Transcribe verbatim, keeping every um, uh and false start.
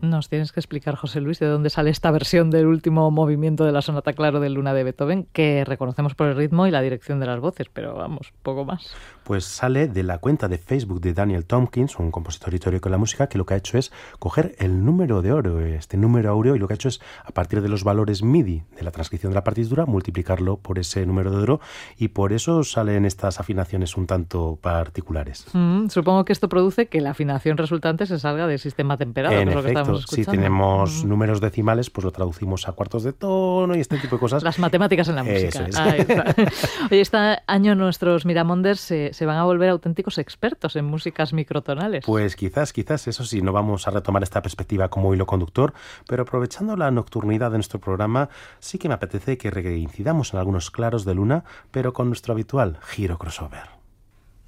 Nos tienes que explicar, José Luis, de dónde sale esta versión del último movimiento de la Sonata Claro de Luna de Beethoven, que reconocemos por el ritmo y la dirección de las voces, pero vamos, poco más. Pues sale de la cuenta de Facebook de Daniel Tompkins, un compositor histórico de la música, que lo que ha hecho es coger el número de oro, este número áureo, y lo que ha hecho es, a partir de los valores MIDI de la transcripción de la partitura, multiplicarlo por ese número de oro, y por eso salen estas afinaciones un tanto particulares. Mm, supongo que esto produce que la afinación resultante se salga del sistema temperado. En que es lo que efecto, estamos si escuchando. tenemos Mm. números decimales, pues lo traducimos a cuartos de tono y este tipo de cosas. Las matemáticas en la música. Eso es. Ahí está. Oye, este año nuestros Miramonders se, se van a volver auténticos expertos en músicas microtonales. Pues quizás, quizás, eso sí, no vamos a retomar esta perspectiva como hilo conductor, pero aprovechando la nocturnidad de nuestro programa, sí que me apetece que reincidamos en algunos claros de luna, pero con nuestro habitual giro crossover.